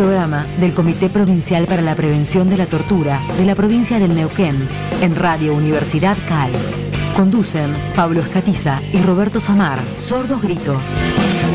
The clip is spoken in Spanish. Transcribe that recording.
programa del Comité Provincial para la Prevención de la Tortura de la provincia del Neuquén, en Radio Universidad CAL. Conducen Pablo Escatiza y Roberto Samar. Sordos Gritos.